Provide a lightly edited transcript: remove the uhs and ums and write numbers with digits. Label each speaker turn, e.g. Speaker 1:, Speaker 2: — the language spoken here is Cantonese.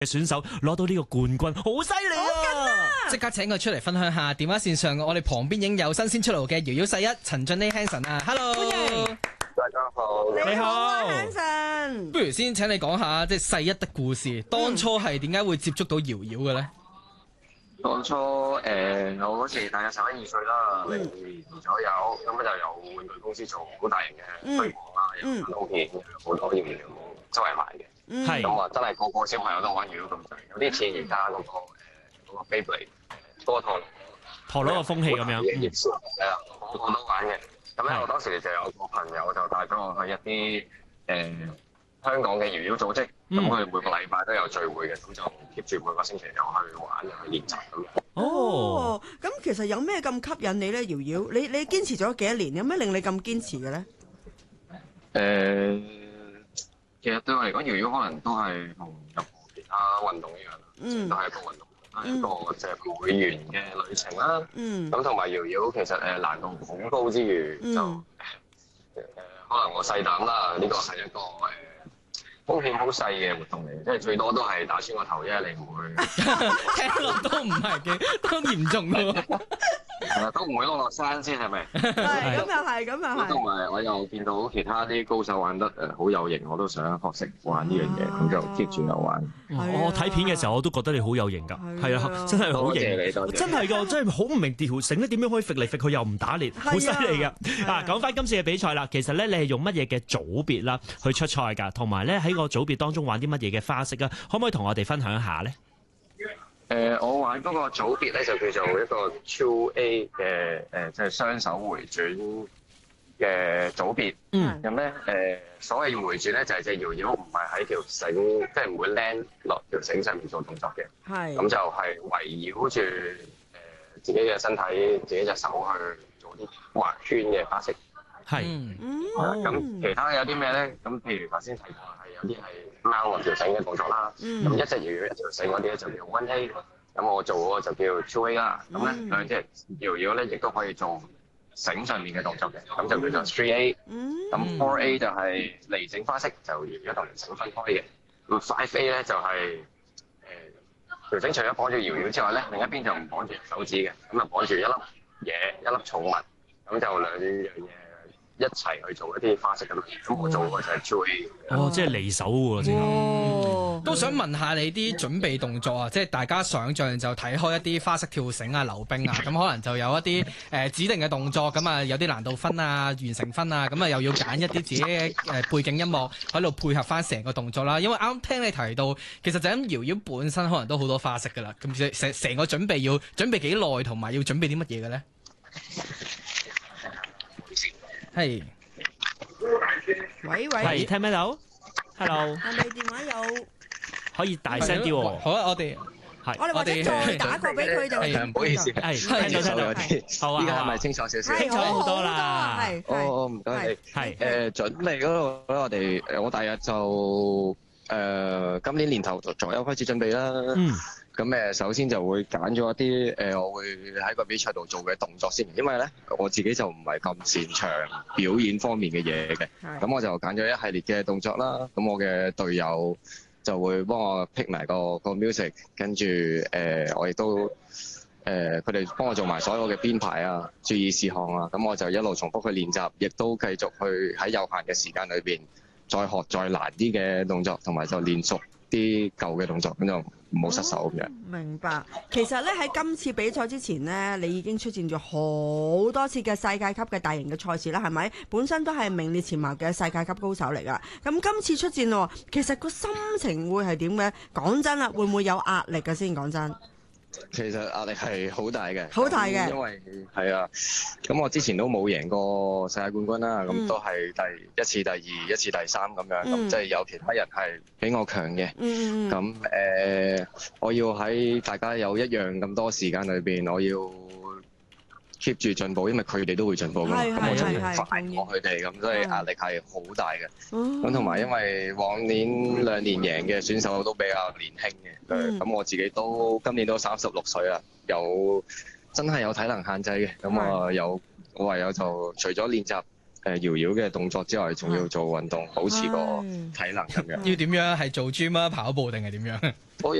Speaker 1: 選手攞到呢個冠軍，好犀利啊！
Speaker 2: 即刻請佢出嚟分享下。電話線上我哋旁邊已經有新鮮出爐嘅搖搖世一陳俊昱 Hanson 啊 ，Hello，
Speaker 3: 大家好，
Speaker 1: 你好
Speaker 4: ，Hanson。
Speaker 2: 不如先請你講下即係世一的故事，當初係點解會接觸到搖搖嘅咧？
Speaker 3: 當初我嗰時大約11、12歲啦，02年左右，咁就有玩具公司做好大型嘅推廣啦，有卡通片，有好多搖搖周圍賣嘅。
Speaker 1: 係
Speaker 3: 咁啊，真係個個小朋友都玩搖搖咁滯，有啲似而家嗰個 Beyblade 多
Speaker 1: 陀螺個風氣咁樣。
Speaker 3: 係啊，個個都玩嘅。咁咧，我當時就有個朋友就帶咗我去一啲香港嘅搖搖組織，咁佢每個禮拜都有聚會嘅，咁就 keep 住每個星期又去玩又去練習咁樣。
Speaker 4: 哦，咁其實有咩咁吸引你咧？搖搖，你堅持咗幾多年？有咩令你咁堅持嘅咧？
Speaker 3: 其實對我嚟講，搖搖可能都係同任何其他運動一樣，都係一個運動，係一個即係會員嘅旅程啦。咁同埋搖搖其實難度好高之餘，就可能我細膽啦，呢個係一個風險好細嘅活動嚟，即係最多都係打穿個頭啫，你唔會
Speaker 2: 聽落都唔係嘅，都嚴重咯。
Speaker 3: 都唔會落山先係咪？
Speaker 4: 係咁又係，咁又係。
Speaker 3: 同埋我又見到其他啲高手玩得好有型，我都想學識玩呢樣嘢，咁就 keep 住有玩。
Speaker 1: 我睇片嘅時候，我都覺得你好有型㗎，係啊，真係好型，真係㗎，真係好唔明條繩咧點樣可以揈嚟揈去又唔打裂，好犀利㗎。講翻今次嘅比賽啦，其實咧你係用乜嘢嘅組別啦去出賽㗎，同埋咧喺個組別當中玩啲乜嘢嘅花式啊？可唔可以同我哋分享一下咧？
Speaker 3: 我玩嗰個組別咧就叫做一個 2A 嘅即係雙手回轉嘅組別。咁咧所謂回轉咧就係隻搖搖唔係喺條繩，即係唔會 land 落條繩上面做動作嘅。係。咁就係圍繞住自己嘅身體、自己隻手去做啲畫圈嘅花式。係。咁其他有啲咩咧？咁譬如頭先提過係有啲係掹落條繩嘅動作啦。咁一隻搖搖一條繩嗰啲咧就叫 1A。咁我做嗰個就叫 2A 啦。咁咧兩隻搖搖咧亦都可以做繩上面嘅動作嘅，咁就叫做 3A。咁 4A 就係離繩花式，就搖搖同繩分開嘅。咁 5A 咧就係條繩除咗綁住搖搖之外咧，另一邊就唔綁住手指嘅，咁就綁住一粒嘢、一粒寵物，咁就兩樣嘢一齊去做一啲花式咁。咁我做嗰個就係 2A。
Speaker 1: 即係離手喎，真係。
Speaker 2: 都想問下你啲準備動作啊，即係大家想像就睇開一啲花式跳繩啊、溜冰啊，咁可能就有一啲指定嘅動作，咁啊有啲難度分啊、完成分啊，咁啊又要揀一啲自己嘅背景音樂喺度配合翻成個動作啦。因為啱聽你提到，其實就咁搖搖本身可能都好多花式噶啦，咁成個準備要準備幾耐，同埋要準備啲乜嘢嘅咧？係。
Speaker 4: 喂，
Speaker 1: 聽唔聽到 ？Hello。
Speaker 4: 係咪電話有？
Speaker 1: 可以大聲啲喎。
Speaker 2: 好啊，我哋
Speaker 4: 或者再打個俾佢哋。
Speaker 3: 唔好意思，聽到啲。
Speaker 1: 好啊，
Speaker 3: 依家係咪清楚少少？
Speaker 1: 清楚好多啦。
Speaker 3: 唔該你。係準備嗰度咧，我大約就今年年頭左右開始準備啦。咁首先就會揀咗一啲我會喺個比賽度做嘅動作先，因為咧我自己就唔係咁擅長表演方面嘅嘢嘅。咁我就揀咗一系列嘅動作啦。咁我嘅隊友就會幫我 pick 埋個 music， 跟住我亦都佢哋幫我做埋所有嘅編排啊、注意事項啊。咁我就一路重複去練習，亦都繼續去喺有限嘅時間裏邊再學再難啲嘅動作，同埋就練熟啲舊嘅動作，咁就唔好失手咁樣。
Speaker 4: 明白。其實咧喺今次比賽之前呢，你已經出戰咗好多次嘅世界級嘅大型嘅賽事啦，係咪？本身都係名列前茅嘅世界級高手嚟噶。咁今次出戰喎，其實個心情會係點嘅？講真啦，會唔會有壓力嘅先？講真。
Speaker 3: 其實壓力係好大嘅，
Speaker 4: 好大嘅，
Speaker 3: 因為係啊，咁我之前都冇贏過世界冠軍啦，咁都係第一次、第二、一次、第三咁樣，咁即係有其他人係比我強嘅，咁我要喺大家有一樣咁多時間裏邊，我要 keep 住進步，因為佢哋都會進步㗎嘛，咁我就要快過佢哋，咁所以壓力係好大嘅。咁同埋因為往年2年贏嘅選手都比較年輕嘅，咁我自己都今年都36歲啦，真係有體能限制嘅，咁我唯有就除咗練習搖搖嘅動作之外，仲要做運動，保持個體能咁樣。
Speaker 2: 要點樣係做 gym 啊、跑步定係點樣？
Speaker 3: 我